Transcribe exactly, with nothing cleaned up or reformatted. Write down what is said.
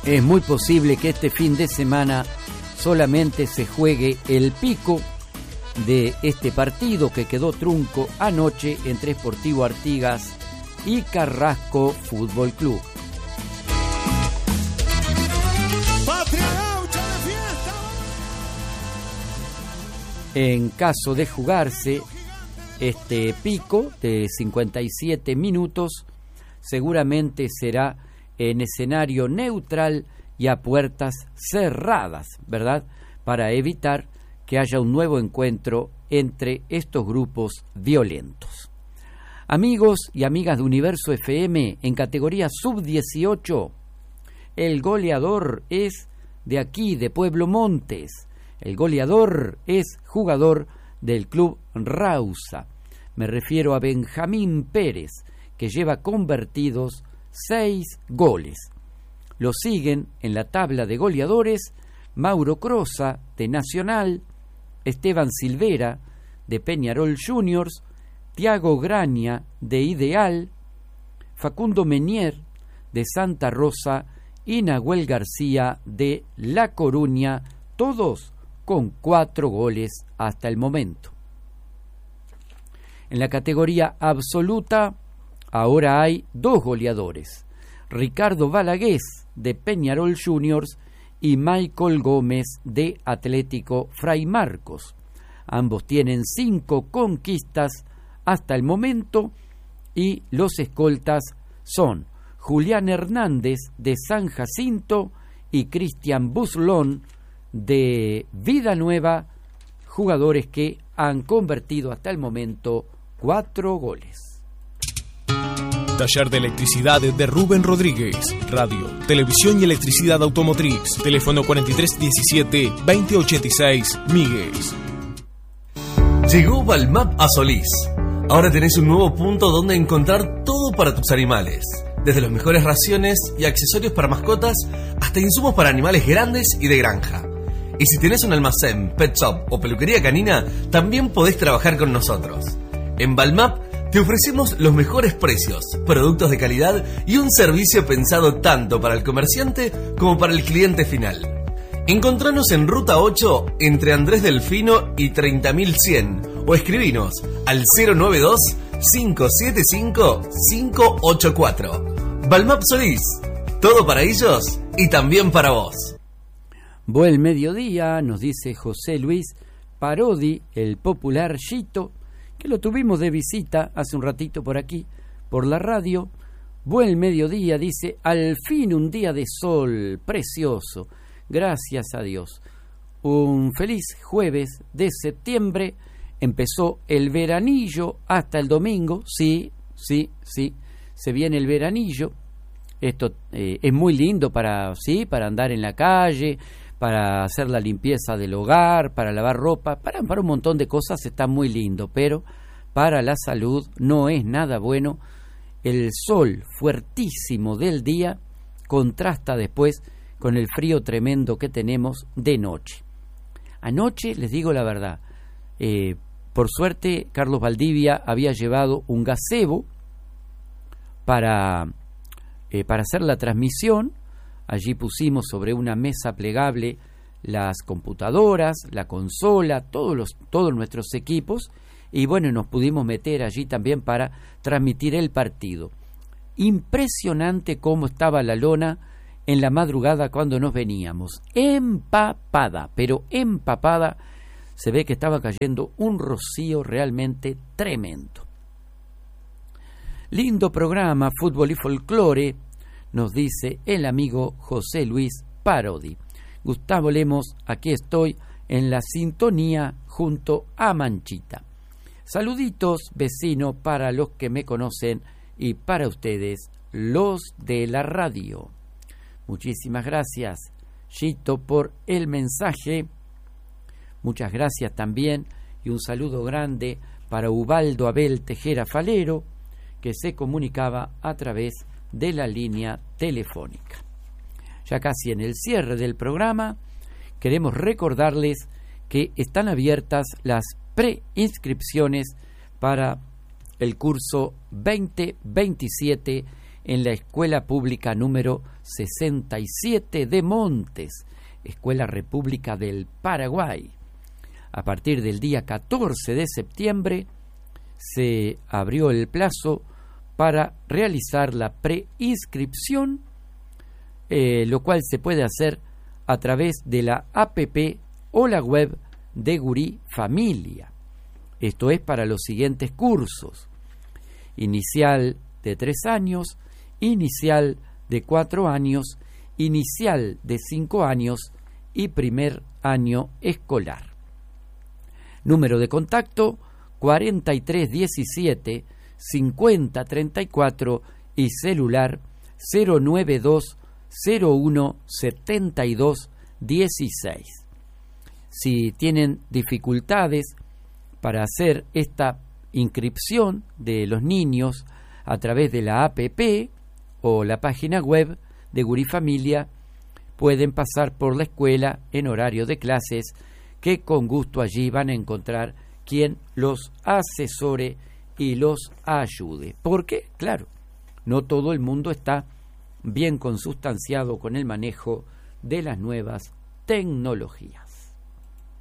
Es muy posible que este fin de semana solamente se juegue el pico de este partido que quedó trunco anoche entre Sportivo Artigas y Carrasco Fútbol Club. En caso de jugarse este pico de cincuenta y siete minutos, seguramente será en escenario neutral y a puertas cerradas, ¿verdad? Para evitar que haya un nuevo encuentro entre estos grupos violentos. Amigos y amigas de Universo F M, en categoría sub dieciocho, el goleador es de aquí, de Pueblo Montes. El goleador es jugador del club Rausa. Me refiero a Benjamín Pérez, que lleva convertidos seis goles. Lo siguen en la tabla de goleadores Mauro Crosa, de Nacional, Esteban Silvera, de Peñarol Juniors, Tiago Graña, de Ideal, Facundo Menier, de Santa Rosa, y Nahuel García, de La Coruña, todos con cuatro goles hasta el momento. En la categoría absoluta, ahora hay dos goleadores, Ricardo Balagués, de Peñarol Juniors, y Michael Gómez, de Atlético Fray Marcos. Ambos tienen cinco conquistas hasta el momento, y los escoltas son Julián Hernández, de San Jacinto, y Cristian Buslón, de Vida Nueva, jugadores que han convertido hasta el momento cuatro goles. Taller de Electricidad de Rubén Rodríguez. Radio, televisión y electricidad automotriz. Teléfono cuarenta y tres diecisiete veinte ochenta y seis, Míguez. Llegó Balmap a Solís. Ahora tenés un nuevo punto donde encontrar todo para tus animales. Desde las mejores raciones y accesorios para mascotas hasta insumos para animales grandes y de granja. Y si tenés un almacén, pet shop o peluquería canina, también podés trabajar con nosotros. En Balmap te ofrecemos los mejores precios, productos de calidad y un servicio pensado tanto para el comerciante como para el cliente final. Encontranos en Ruta ocho entre Andrés Delfino y treinta mil cien o escribinos al cero noventa y dos, cinco siete cinco, cinco ocho cuatro. Balmap Solís, todo para ellos y también para vos. Buen mediodía, nos dice José Luis Parodi, el popular Chito, que lo tuvimos de visita hace un ratito por aquí, por la radio. Buen mediodía, dice, al fin un día de sol precioso, gracias a Dios. Un feliz jueves de septiembre, empezó el veranillo hasta el domingo, sí, sí, sí, se viene el veranillo. Esto eh, es muy lindo para, sí, para andar en la calle, para hacer la limpieza del hogar, para lavar ropa, para, para un montón de cosas está muy lindo, pero para la salud no es nada bueno. El sol fuertísimo del día contrasta después con el frío tremendo que tenemos de noche. Anoche, les digo la verdad, eh, por suerte Carlos Valdivia había llevado un gazebo para, eh, para hacer la transmisión. Allí pusimos sobre una mesa plegable las computadoras, la consola, todos los, todos nuestros equipos, y bueno, nos pudimos meter allí también para transmitir el partido. Impresionante cómo estaba la lona en la madrugada cuando nos veníamos, empapada, pero empapada, se ve que estaba cayendo un rocío realmente tremendo. Lindo programa, fútbol y folclore, nos dice el amigo José Luis Parodi. Gustavo Lemos, aquí estoy en la sintonía junto a Manchita. Saluditos, vecino, para los que me conocen y para ustedes, los de la radio. Muchísimas gracias, Chito, por el mensaje. Muchas gracias también y un saludo grande para Ubaldo Abel Tejera Falero, que se comunicaba a través de la línea telefónica. Ya casi en el cierre del programa, queremos recordarles que están abiertas las preinscripciones para el curso veinte veintisiete en la Escuela Pública número sesenta y siete de Montes, Escuela República del Paraguay. A partir del día catorce de septiembre se abrió el plazo para realizar la preinscripción, eh, lo cual se puede hacer a través de la app o la web de Gurí Familia. Esto es para los siguientes cursos: inicial de tres años, inicial de cuatro años, inicial de cinco años y primer año escolar. Número de contacto cuarenta y tres diecisiete cincuenta treinta y cuatro y celular cero nueve dos cero uno setenta y dos dieciséis. Si tienen dificultades para hacer esta inscripción de los niños a través de la app o la página web de Gurí Familia, pueden pasar por la escuela en horario de clases, que con gusto allí van a encontrar quien los asesore y los ayude. Porque, claro, no todo el mundo está bien consustanciado con el manejo de las nuevas tecnologías.